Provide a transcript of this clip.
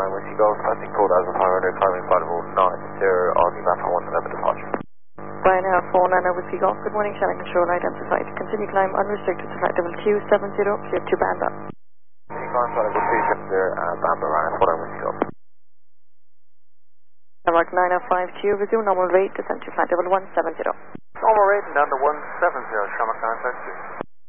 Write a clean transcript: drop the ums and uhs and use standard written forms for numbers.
Whiskey Golf, passing 4,500, climbing flight level 90, on the map on 111 departure. Ryanair 49 Whiskey Golf, good morning, channel control identified. Continue climb unrestricted to flight level Q70, clear to Banda. Continue climb flight level 270, Bamba, Ryanair 49 Whiskey Golf. Mark 905Q, resume normal rate, descent to flight level 170. Normal rate and down to 170, Shamrock 952.